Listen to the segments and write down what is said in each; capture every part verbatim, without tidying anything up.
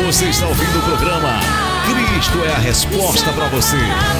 Você está ouvindo o programa Cristo é a Resposta para você.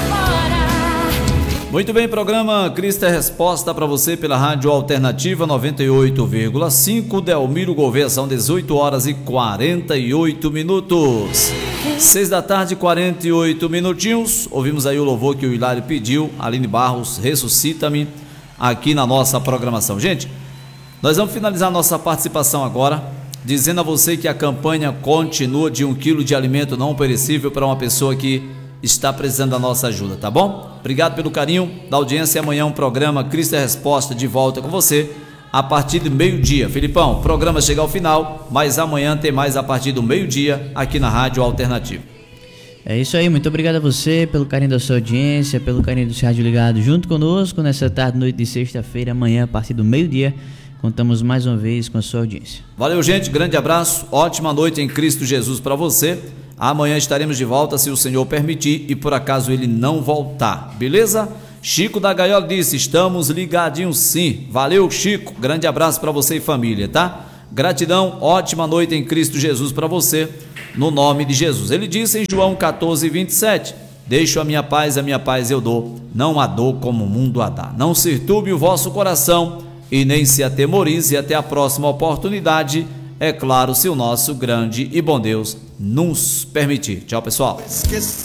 Muito bem, programa Cristo é a Resposta para você pela Rádio Alternativa noventa e oito vírgula cinco, Delmiro Gouveia, são dezoito horas e quarenta e oito minutos. seis da tarde, quarenta e oito minutinhos. Ouvimos aí o louvor que o Hilário pediu, Aline Barros, Ressuscita-me, aqui na nossa programação. Gente, nós vamos finalizar nossa participação agora, dizendo a você que a campanha continua de um quilo de alimento não perecível para uma pessoa que está precisando da nossa ajuda, tá bom? Obrigado pelo carinho da audiência. Amanhã um programa Cristo é a Resposta de volta com você a partir do meio-dia. Filipão, o programa chega ao final, mas amanhã tem mais a partir do meio-dia aqui na Rádio Alternativa. É isso aí, muito obrigado a você pelo carinho da sua audiência, pelo carinho do seu rádio ligado junto conosco nessa tarde, noite de sexta-feira. Amanhã a partir do meio-dia contamos mais uma vez com a sua audiência. Valeu, gente, grande abraço, ótima noite em Cristo Jesus para você. Amanhã estaremos de volta, se o Senhor permitir e por acaso Ele não voltar, beleza? Chico da Gaiola disse, estamos ligadinhos sim. Valeu, Chico, grande abraço para você e família, tá? Gratidão, ótima noite em Cristo Jesus para você, no nome de Jesus. Ele disse em João quatorze, vinte e sete, deixo a minha paz, a minha paz eu dou, não a dou como o mundo a dá. Não se turbe o vosso coração e nem se atemorize. Até a próxima oportunidade, é claro, se o nosso grande e bom Deus nos permitir. Tchau, pessoal.